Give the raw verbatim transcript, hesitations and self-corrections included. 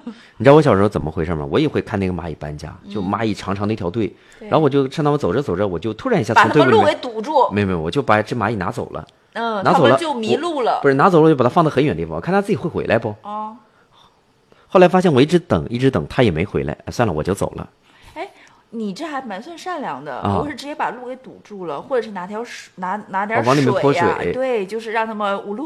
你知道我小时候怎么回事吗？我也会看那个蚂蚁搬家，就蚂蚁长长的一条队， 对然后我就趁他们走着走着，我就突然一下把从队伍里面他们路给，堵住， 没有没有，我就把这蚂蚁拿走了， 嗯， 拿走了他们就迷路了。 不是拿走了就把它放到很远的地方，我看它自己会回来不？ 哦， 后来发现我一直等一直等，它也没回来，哎算了我就走了。 哎，你这还蛮算善良的， 啊我是直接把路给堵住了，或者是拿条水拿拿点哦往里面泼呀， 水对，就是让他们无路。